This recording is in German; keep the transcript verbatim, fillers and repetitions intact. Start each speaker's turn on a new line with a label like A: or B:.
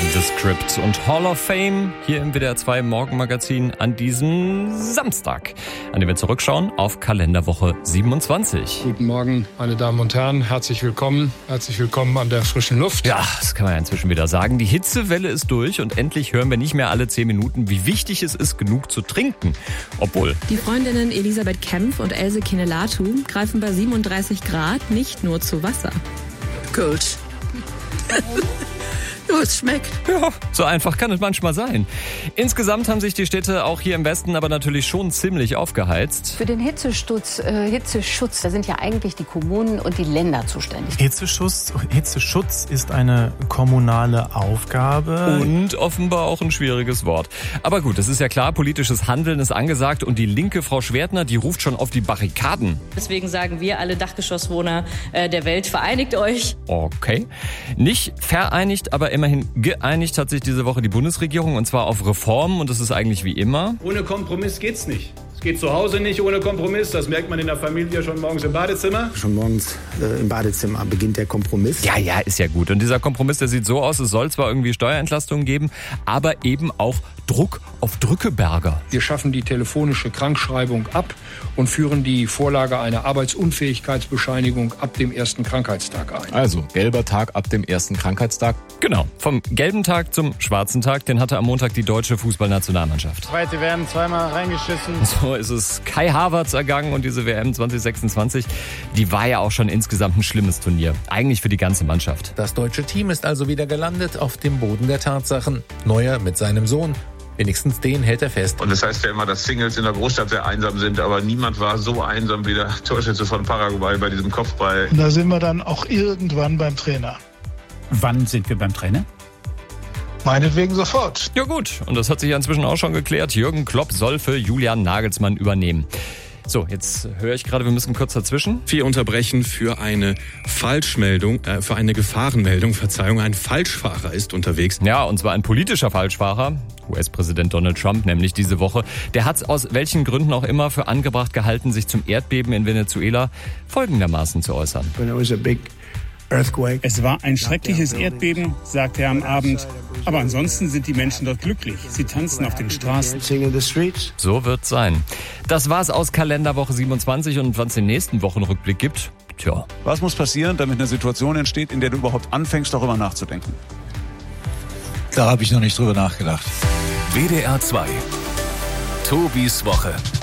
A: The Script und Hall of Fame hier im W D R zwei Morgenmagazin an diesem Samstag, an dem wir zurückschauen auf Kalenderwoche siebenundzwanzig.
B: Guten Morgen, meine Damen und Herren. Herzlich willkommen. Herzlich willkommen an der frischen Luft.
A: Ja, das kann man ja inzwischen wieder sagen. Die Hitzewelle ist durch und endlich hören wir nicht mehr alle zehn Minuten, wie wichtig es ist, genug zu trinken. Obwohl...
C: Die Freundinnen Elisabeth Kempf und Else Kinelatu greifen bei siebenunddreißig Grad nicht nur zu Wasser.
D: Gut. Nur es schmeckt.
A: Ja, so einfach kann es manchmal sein. Insgesamt haben sich die Städte auch hier im Westen aber natürlich schon ziemlich aufgeheizt.
E: Für den Hitzeschutz, äh, Hitzeschutz, da sind ja eigentlich die Kommunen und die Länder zuständig.
F: Hitzeschutz, Hitzeschutz ist eine kommunale Aufgabe.
A: Und offenbar auch ein schwieriges Wort. Aber gut, es ist ja klar, politisches Handeln ist angesagt und die linke Frau Schwertner, die ruft schon auf die Barrikaden.
G: Deswegen sagen wir alle Dachgeschosswohner äh, der Welt, vereinigt euch.
A: Okay. Nicht vereinigt, aber immerhin geeinigt hat sich diese Woche die Bundesregierung, und zwar auf Reformen, und das ist eigentlich wie immer.
H: Ohne Kompromiss geht's nicht. Es geht zu Hause nicht ohne Kompromiss, das merkt man in der Familie schon morgens im Badezimmer.
I: Schon morgens äh, im Badezimmer beginnt der Kompromiss.
A: Ja, ja, ist ja gut. Und dieser Kompromiss, der sieht so aus, es soll zwar irgendwie Steuerentlastungen geben, aber eben auch Druck auf Drückeberger.
B: Wir schaffen die telefonische Krankschreibung ab und führen die Vorlage einer Arbeitsunfähigkeitsbescheinigung ab dem ersten Krankheitstag ein.
J: Also, gelber Tag ab dem ersten Krankheitstag.
A: Genau, vom gelben Tag zum schwarzen Tag, den hatte am Montag die deutsche Fußballnationalmannschaft.
K: Zweite werden zweimal reingeschissen.
A: So ist es Kai Havertz ergangen, und diese W M zwanzig sechsundzwanzig, die war ja auch schon insgesamt ein schlimmes Turnier. Eigentlich für die ganze Mannschaft.
L: Das deutsche Team ist also wieder gelandet auf dem Boden der Tatsachen. Neuer mit seinem Sohn. Wenigstens den hält er fest.
M: Und das heißt ja immer, dass Singles in der Großstadt sehr einsam sind, aber niemand war so einsam wie der Torschütze von Paraguay bei diesem Kopfball.
N: Und da sind wir dann auch irgendwann beim Trainer.
O: Wann sind wir beim Trainer?
N: Meinetwegen sofort.
A: Ja gut, und das hat sich ja inzwischen auch schon geklärt. Jürgen Klopp soll für Julian Nagelsmann übernehmen. So, jetzt höre ich gerade, wir müssen kurz dazwischen.
P: Wir unterbrechen für eine Falschmeldung, äh, für eine Gefahrenmeldung, Verzeihung, ein Falschfahrer ist unterwegs.
A: Ja, und zwar ein politischer Falschfahrer, U S-Präsident Donald Trump nämlich diese Woche. Der hat es aus welchen Gründen auch immer für angebracht gehalten, sich zum Erdbeben in Venezuela folgendermaßen zu äußern.
O: Es war ein schreckliches Erdbeben, sagte er am Abend. Aber ansonsten sind die Menschen dort glücklich. Sie tanzen auf den Straßen.
A: So wird's sein. Das war's aus Kalenderwoche siebenundzwanzig, und wenn es den nächsten Wochenrückblick gibt, tja.
Q: Was muss passieren, damit eine Situation entsteht, in der du überhaupt anfängst, darüber nachzudenken?
R: Da habe ich noch nicht drüber nachgedacht.
S: W D R zwei. Tobis Woche.